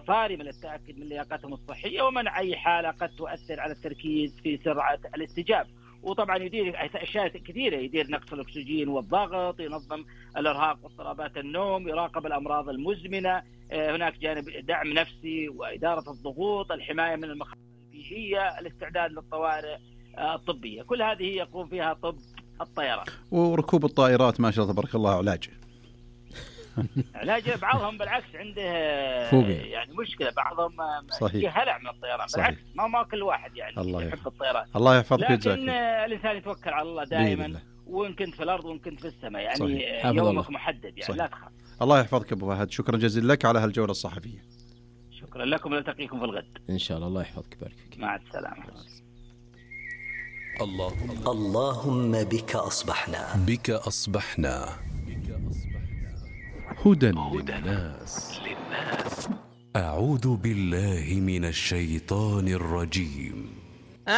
صارمة للتأكد من لياقتهم الصحية ومنع أي حالة قد تؤثر على التركيز في سرعة الاستجابة. وطبعا يدير أشياء كثيرة، يدير نقص الأكسجين والضغط، ينظم الإرهاق واضطرابات النوم، يراقب الأمراض المزمنة، هناك جانب دعم نفسي وإدارة الضغوط، الحماية من المخاطر البيئية، الاستعداد للطوارئ الطبية. كل هذه يقوم فيها طب الطيران. وركوب الطائرات ما شاء الله تبارك الله علاج بعضهم بالعكس عنده يعني مشكلة، بعضهم هلع من الطيران. بالعكس ما كل واحد يعني يحب الطيران. الله يحفظك، لكن الإنسان يتوكل على الله دائما، وإن كنت في الأرض وإن كنت في السماء يعني صحيح. يومك محدد يعني لا تخاف. الله يحفظك أبو فهد، شكرا جزيلا لك على هالجولة الصحفية. شكرا لكم، ونلتقيكم في الغد إن شاء الله. الله يحفظك، بارك فيك. مع السلامة. اللهم بك أصبحنا هدى للناس. أعوذ بالله من الشيطان الرجيم.